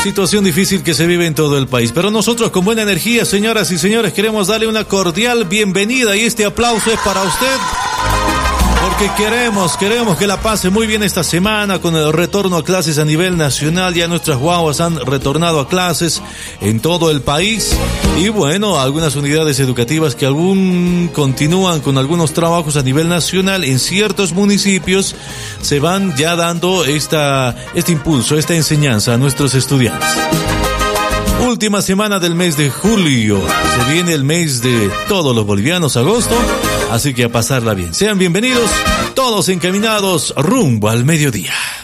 Situación difícil que se vive en todo el país, pero nosotros con buena energía, señoras y señores, queremos darle una cordial bienvenida y este aplauso es para usted. Porque queremos que la pase muy bien esta semana con el retorno a clases a nivel nacional. Ya nuestras guaguas han retornado a clases en todo el país. Y bueno, algunas unidades educativas que aún continúan con algunos trabajos a nivel nacional en ciertos municipios se van ya dando este impulso, esta enseñanza a nuestros estudiantes. Última semana del mes de julio. Se viene el mes de todos los bolivianos, agosto. Así que a pasarla bien. Sean bienvenidos, todos encaminados rumbo al mediodía.